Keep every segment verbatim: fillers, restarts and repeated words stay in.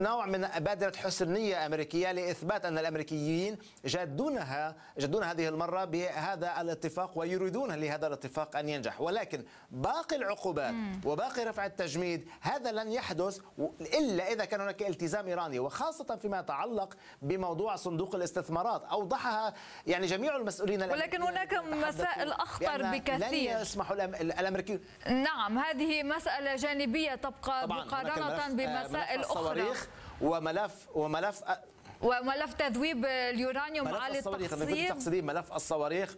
نوع من بادرة حسن نية أمريكية لإثبات أن الأمريكيين جادونها جادون هذه المرة بهذا الاتفاق ويريدون لهذا الاتفاق أن ينجح، ولكن باقي العقوبات وباقي رفع التجميد هذا لن يحدث إلا إذا كان هناك التزام إيراني، وخاصة فيما يتعلق بموضوع صندوق الاستثمارات. أوضحها يعني جميع المسؤولين، ولكن هناك مسائل أخطر بكثير. لن يسمح الأمريكيون. نعم، هذه مسألة جانبية تبقى مقارنة بمسائل أخرى. وملف وملف وملف تذويب اليورانيوم عالي التخصيب. تقصدين ملف الصواريخ.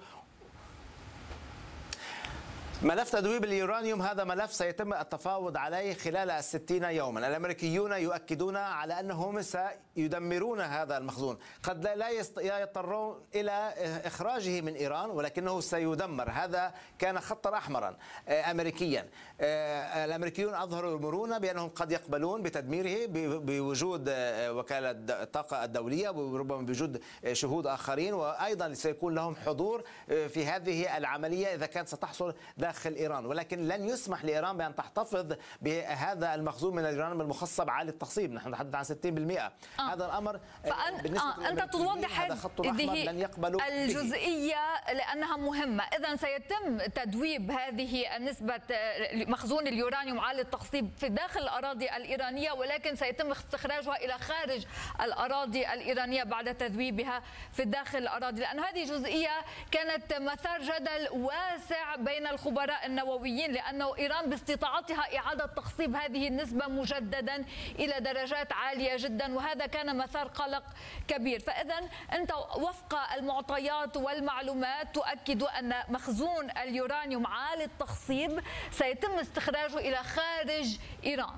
ملف تذويب اليورانيوم هذا ملف سيتم التفاوض عليه خلال الستين يوما. الأمريكيون يؤكدون على أنهم سيدمرون هذا المخزون، قد لا يضطرون إلى إخراجه من إيران ولكنه سيدمر. هذا كان خطا أحمرا أمريكيا. الأمريكيون أظهروا المرونة بأنهم قد يقبلون بتدميره بوجود وكالة الطاقة الدولية وربما بوجود شهود آخرين، وأيضا سيكون لهم حضور في هذه العملية إذا كانت ستحصل داخل إيران، ولكن لن يسمح لإيران بأن تحتفظ بهذا المخزون من اليورانيوم المخصب عالي التخصيب. نحن نتحدث عن ستين بالمئة. آه. هذا الأمر فأن... آه. أنت توضح هذه الجزئية لأنها مهمة. إذن سيتم تدويب هذه النسبة مخزون اليورانيوم عالي التخصيب في داخل الأراضي الإيرانية، ولكن سيتم استخراجها إلى خارج الأراضي الإيرانية بعد تذويبها في داخل الأراضي، لأن هذه جزئية كانت مثار جدل واسع بين الخبراء النوويين، لأنه إيران باستطاعتها إعادة تخصيب هذه النسبة مجددا إلى درجات عالية جدا، وهذا كان مثار قلق كبير. فإذا أنت وفق المعطيات والمعلومات تؤكد أن مخزون اليورانيوم عالي التخصيب سيتم استخراجه إلى خارج إيران.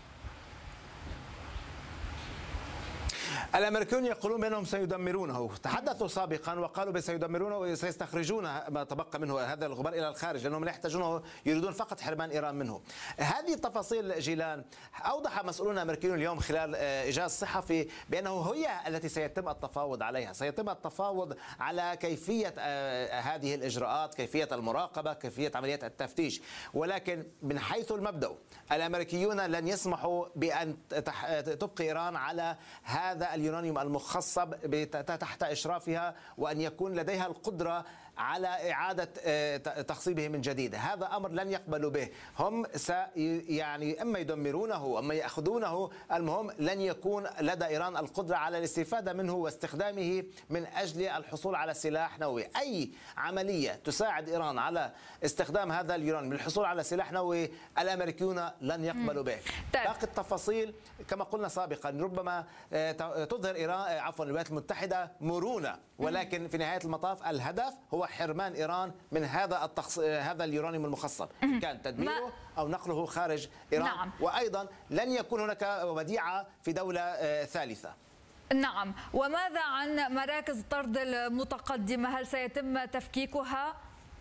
الأمريكيون يقولون بأنهم سيدمرونه، تحدثوا سابقا وقالوا سيدمرونه وسيستخرجون ما تبقى منه هذا الغبار إلى الخارج لأنهم لا يحتاجونه، يريدون فقط حرمان إيران منه. هذه التفاصيل جيلان أوضح مسؤولون أمريكيون اليوم خلال إجاز صحفي بأنه هي التي سيتم التفاوض عليها، سيتم التفاوض على كيفية هذه الإجراءات، كيفية المراقبة، كيفية عمليات التفتيش، ولكن من حيث المبدأ الأمريكيون لن يسمحوا بأن تبقي إيران على هذا اليورانيوم المخصب تحت إشرافها وأن يكون لديها القدرة على إعادة تخصيبه من جديد. هذا أمر لن يقبلوا به. هم سي يعني إما يدمرونه أما يأخذونه، المهم لن يكون لدى إيران القدرة على الاستفادة منه واستخدامه من أجل الحصول على سلاح نووي. أي عملية تساعد إيران على استخدام هذا اليورانيوم للحصول على سلاح نووي الأمريكيون لن يقبلوا به. باقي التفاصيل كما قلنا سابقا ربما تظهر إيران عفوا الولايات المتحدة مرونة، ولكن في نهاية المطاف الهدف هو حرمان إيران من هذا التخص... هذا اليورانيوم المخصب، كان تدميره أو نقله خارج إيران. نعم. وأيضا لن يكون هناك وديعة في دولة ثالثة. نعم. وماذا عن مراكز طرد المتقدمة؟ هل سيتم تفكيكها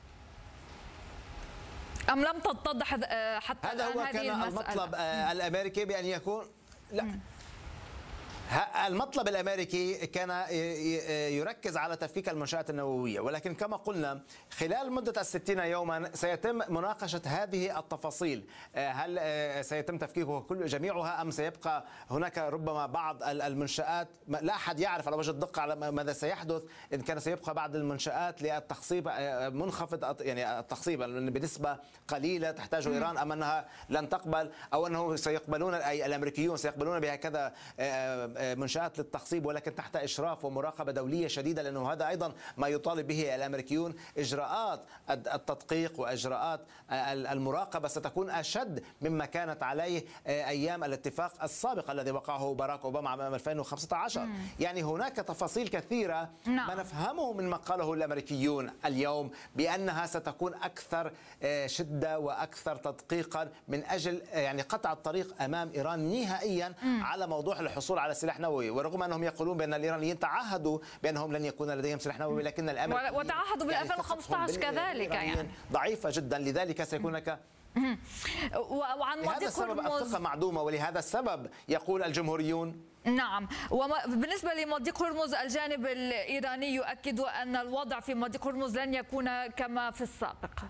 أم لم تتضح حتى هذا الآن هو هذه كان المسألة؟ المطلب الأمريكي بأن يكون لا م. المطلب الأمريكي كان يركز على تفكيك المنشآت النووية، ولكن كما قلنا خلال مدة الستين يوما سيتم مناقشة هذه التفاصيل. هل سيتم تفكيكه كل جميعها أم سيبقى هناك ربما بعض المنشآت؟ لا أحد يعرف على وجه الدقة على ماذا سيحدث، إن كان سيبقى بعض المنشآت للتخصيب منخفض، يعني التخصيب بنسبة قليلة تحتاجه إيران، أم أنها لن تقبل أو أنه سيقبلون أي الأمريكيون سيقبلون بهكذا منشآت للتخصيب ولكن تحت إشراف ومراقبة دولية شديدة، لأنه هذا أيضا ما يطالب به الأمريكيون. إجراءات التدقيق وإجراءات المراقبة ستكون أشد مما كانت عليه أيام الاتفاق السابق الذي وقعه باراك أوباما عام ألفين وخمسة عشر. مم. يعني هناك تفاصيل كثيرة. نعم. ما نفهمه من ما قاله الأمريكيون اليوم بأنها ستكون أكثر شدة وأكثر تدقيقا من أجل يعني قطع الطريق أمام إيران نهائيا. مم. على موضوع الحصول على سلاح نووي، ورغم أنهم يقولون بأن الإيرانيين تعهدوا بأنهم لن يكون لديهم سلاح نووي، لكن الأمريكيين وتعهدوا بال ألفين وخمسة عشر كذلك يعني ضعيفة جدا، لذلك سيكون هناك وعن مضيق هرمز الثقة معدومة، ولهذا السبب يقول الجمهوريون. نعم. وبالنسبة لمضيق هرمز الجانب الإيراني يؤكد أن الوضع في مضيق هرمز لن يكون كما في السابق،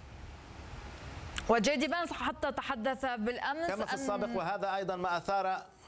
وجي دي فانس حتى تحدث بالأمس كما في السابق، وهذا أيضا ما أثار